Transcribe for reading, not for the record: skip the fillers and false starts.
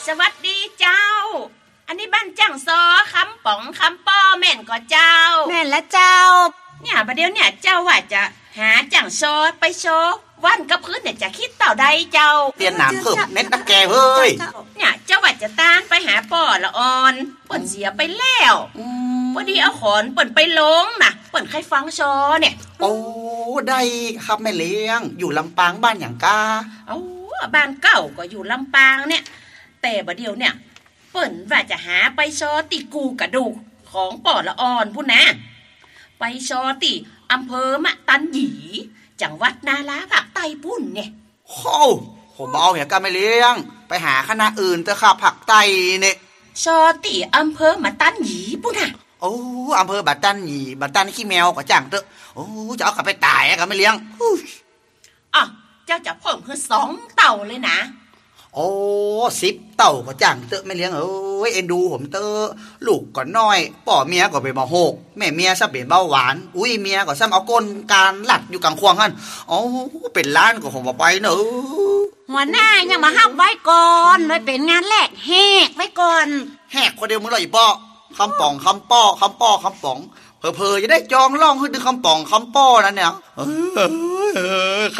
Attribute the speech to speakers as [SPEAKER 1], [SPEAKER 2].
[SPEAKER 1] สวัสดีเจ้าอันนี้บ้านจังซอคำป๋องคำป้อแม่นก็เจ้า
[SPEAKER 2] แม่นและเจ้า
[SPEAKER 1] เนี่ยประเดี๋ยวเนี่ยเจ้าว่าจะหาจังซอไปโชว์วันกับพื้นเนี่ยจะคิดต่อใดเจ้า
[SPEAKER 3] เตียนหนามเพิ่มเน็ตนักแกเฮ้ย
[SPEAKER 1] เนี่ยเจ้าว่าจะตานไปหาป่อละอ่อนเปิ่นเสียไปแล้วพอดีเอาขอนเปิ่นไปลงนะเปิ่นใครฟังซอเนี่ย
[SPEAKER 3] โอ้ได้ครับแม่เลี้ยงอยู่ลำปางบ้านอย่างกา
[SPEAKER 1] เอาบ้านเก่าก็อยู่ลำปางเนี่ยแต่ประเดี๋ยวเนี่ยเปิ่นว่าจะหาไปซอติกูกระดูกของป่อละอ่อนพุ่นนะไปซอติอำเภอมะตันหยีจังหวัดนาราภาคใต้พุ่นเนี่ย
[SPEAKER 3] โอ้ผมเอาอย่างกาแม่เลี้ยงไปหาคณะอื่นเถอะครับผักไตเนี่ย
[SPEAKER 1] ซอติอำเภอมะตันหยีพุ่นน่ะ
[SPEAKER 3] โอ้อำเภอบัดตันหยีบัดตันขี้แมวก็จังเถอะโอ้จะเอากลับไปตายกาแม่เลี้ยง
[SPEAKER 1] อ่ะเจ้าจะเพิ่มคือ2 เต่าเลยนะ
[SPEAKER 3] โอ้10 เต่าก็จังเถอะแม่เลี้ยงเอ้ยเอ็นดูผมเถอะลูกก็น้อยป่อเมียก็เป็นบ่โหกแม่เมียซะเป็นเบาหวานอุ้ยเมียก็ซ้ำเอาก้นการหลัดอยู่กลางควงหั่นโอ้เป็นล้านก็ผมบ่ไปเนอะ
[SPEAKER 2] หัวหน้ายังมาห้ามไว้ก่อนไว้เป็นงานแรกแหกไว้ก่อน
[SPEAKER 3] แหกคนเดียวมึงเลยป่อคำป่องคำป้อคำป้อคำป๋องเพอจะได้จองล่องให้ดึงคำป่องคำป้อนั่นเนี่ย